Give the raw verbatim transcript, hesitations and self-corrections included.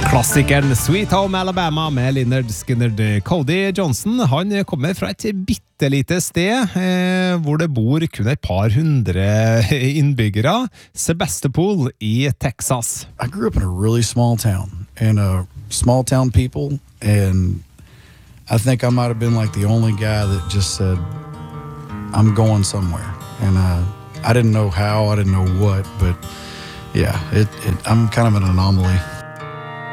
Klassikeren Sweet Home Alabama med Lynyrd Skynyrd. Cody Johnson, han kommer fra et bittelite sted eh, hvor det bor kun et par hundre innbyggere, Sebastopol i Texas. I grew up in a really small town, and uh, small town people, and I think I might have been like the only guy that just said, I'm going somewhere. And uh, I didn't know how, I didn't know what, but yeah, it, it, I'm kind of an anomaly.